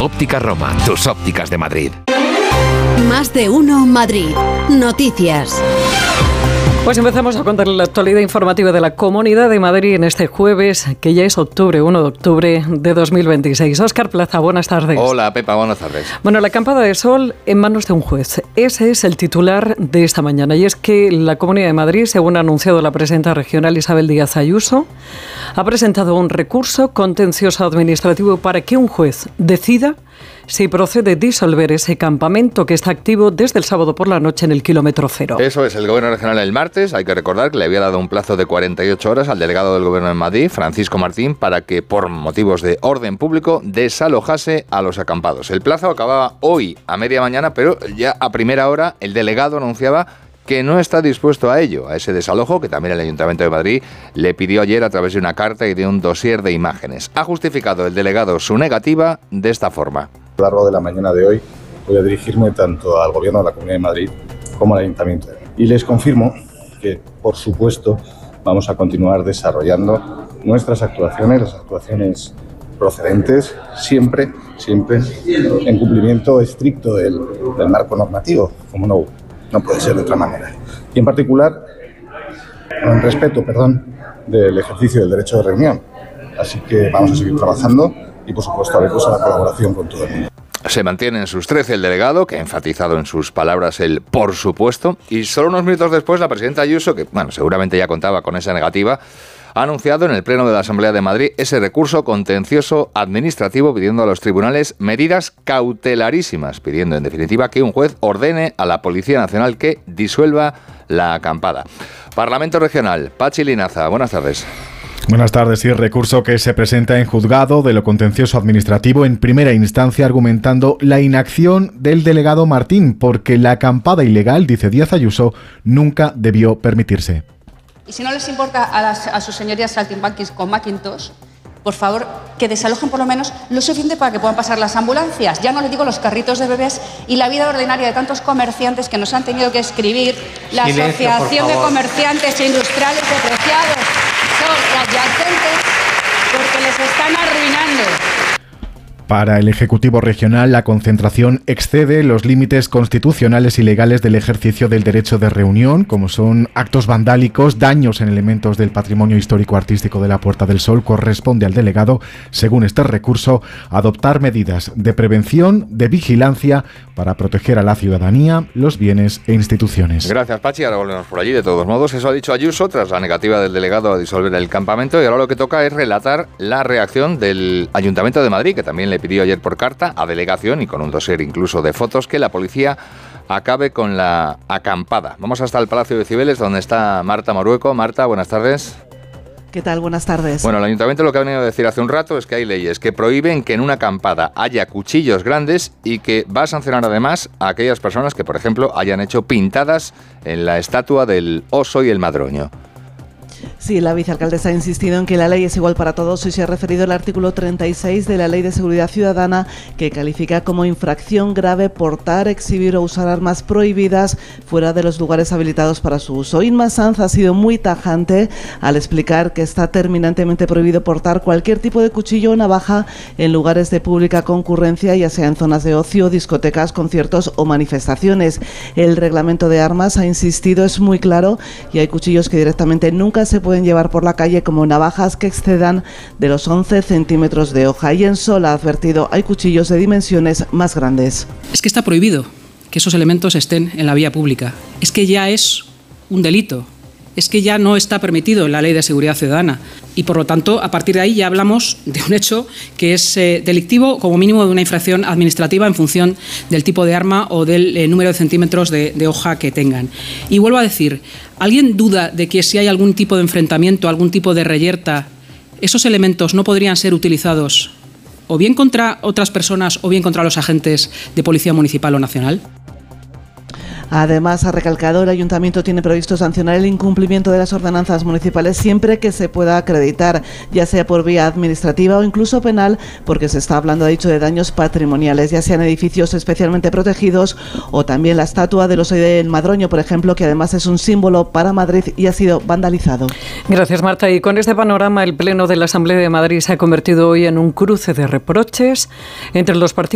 Óptica Roma, tus ópticas de Madrid. Más de uno Madrid. Noticias. Pues empezamos a contarle la actualidad informativa de la Comunidad de Madrid en este jueves, que ya es octubre, 1 de octubre de 2026. Óscar Plaza, buenas tardes. Hola, Pepa, buenas tardes. Bueno, la acampada de sol en manos de un juez. Ese es el titular de esta mañana. Y es que la Comunidad de Madrid, según ha anunciado la presidenta regional Isabel Díaz Ayuso, ha presentado un recurso contencioso administrativo para que un juez decida si procede disolver ese campamento que está activo desde el sábado por la noche en el kilómetro cero. Eso es, el Gobierno regional el martes, hay que recordar que le había dado un plazo de 48 horas al delegado del Gobierno en Madrid, Francisco Martín, para que por motivos de orden público desalojase a los acampados. El plazo acababa hoy a media mañana, pero ya a primera hora el delegado anunciaba que no está dispuesto a ello, a ese desalojo que también el Ayuntamiento de Madrid le pidió ayer a través de una carta y de un dossier de imágenes. Ha justificado el delegado su negativa de esta forma. A lo largo de la mañana de hoy voy a dirigirme tanto al Gobierno de la Comunidad de Madrid como al Ayuntamiento. Y les confirmo que, por supuesto, vamos a continuar desarrollando nuestras actuaciones, las actuaciones procedentes, siempre en cumplimiento estricto del marco normativo, como no puede ser de otra manera. Y en particular, en respeto, del ejercicio del derecho de reunión. Así que vamos a seguir trabajando y, por supuesto, abiertos a la colaboración con todo el mundo. Se mantiene en sus 13 el delegado, que ha enfatizado en sus palabras el por supuesto, y solo unos minutos después la presidenta Ayuso, que seguramente ya contaba con esa negativa, ha anunciado en el Pleno de la Asamblea de Madrid ese recurso contencioso administrativo pidiendo a los tribunales medidas cautelarísimas, pidiendo en definitiva que un juez ordene a la Policía Nacional que disuelva la acampada. Parlamento Regional, Pachi Linaza, buenas tardes. Buenas tardes. Sí, recurso que se presenta en juzgado de lo contencioso administrativo en primera instancia argumentando la inacción del delegado Martín porque la acampada ilegal, dice Díaz Ayuso, nunca debió permitirse. Y si no les importa a sus señorías saltimbanquis con Macintosh, por favor, que desalojen por lo menos lo suficiente para que puedan pasar las ambulancias. Ya no les digo los carritos de bebés y la vida ordinaria de tantos comerciantes que nos han tenido que escribir la Silencio, Asociación de Comerciantes Industriales Depreciados son adyacentes porque les están arruinando. Para el Ejecutivo Regional, la concentración excede los límites constitucionales y legales del ejercicio del derecho de reunión, como son actos vandálicos, daños en elementos del patrimonio histórico-artístico de la Puerta del Sol. Corresponde al delegado, según este recurso, adoptar medidas de prevención, de vigilancia, para proteger a la ciudadanía, los bienes e instituciones. Gracias, Pachi. Ahora volvemos por allí. De todos modos, eso ha dicho Ayuso tras la negativa del delegado a disolver el campamento, y ahora lo que toca es relatar la reacción del Ayuntamiento de Madrid, que también le pidió ayer por carta a delegación y con un dossier incluso de fotos que la policía acabe con la acampada. Vamos hasta el Palacio de Cibeles, donde está Marta Morueco. Marta, buenas tardes. ¿Qué tal? Buenas tardes. Bueno, el Ayuntamiento lo que ha venido a decir hace un rato es que hay leyes que prohíben que en una acampada haya cuchillos grandes y que va a sancionar además a aquellas personas que, por ejemplo, hayan hecho pintadas en la estatua del oso y el madroño. Sí, la vicealcaldesa ha insistido en que la ley es igual para todos y se ha referido al artículo 36 de la Ley de Seguridad Ciudadana, que califica como infracción grave portar, exhibir o usar armas prohibidas fuera de los lugares habilitados para su uso. Inma Sanz ha sido muy tajante al explicar que está terminantemente prohibido portar cualquier tipo de cuchillo o navaja en lugares de pública concurrencia, ya sea en zonas de ocio, discotecas, conciertos o manifestaciones. El reglamento de armas, ha insistido, es muy claro y hay cuchillos que directamente nunca se pueden llevar por la calle, como navajas que excedan de los 11 centímetros de hoja. Y en Sol ha advertido, hay cuchillos de dimensiones más grandes. Es que está prohibido que esos elementos estén en la vía pública. Es que ya es un delito. Es que ya no está permitido en la Ley de Seguridad Ciudadana. Y por lo tanto, a partir de ahí ya hablamos de un hecho que es delictivo, como mínimo de una infracción administrativa en función del tipo de arma o del número de centímetros de hoja que tengan. Y vuelvo a decir, ¿alguien duda de que si hay algún tipo de enfrentamiento, algún tipo de reyerta, esos elementos no podrían ser utilizados o bien contra otras personas o bien contra los agentes de policía municipal o nacional? Además, ha recalcado, el Ayuntamiento tiene previsto sancionar el incumplimiento de las ordenanzas municipales siempre que se pueda acreditar, ya sea por vía administrativa o incluso penal, porque se está hablando, ha dicho, de daños patrimoniales, ya sean edificios especialmente protegidos o también la estatua del oso del madroño, por ejemplo, que además es un símbolo para Madrid y ha sido vandalizado. Gracias, Marta. Y con este panorama, el Pleno de la Asamblea de Madrid se ha convertido hoy en un cruce de reproches entre los partidos